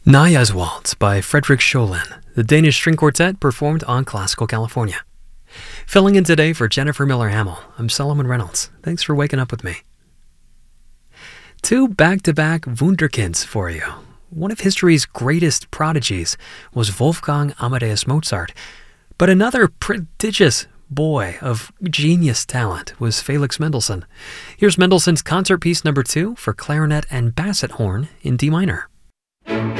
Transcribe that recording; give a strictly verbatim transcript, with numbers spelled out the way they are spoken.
Naya's Waltz by Frederick Scholin, the Danish string quartet performed on Classical California. Filling in today for Jennifer Miller-Hamill, I'm Solomon Reynolds. Thanks for waking up with me. Two back-to-back Wunderkinds for you. One of history's greatest prodigies was Wolfgang Amadeus Mozart, but another prodigious boy of genius talent was Felix Mendelssohn. Here's Mendelssohn's Concert Piece Number two for clarinet and basset horn in D minor.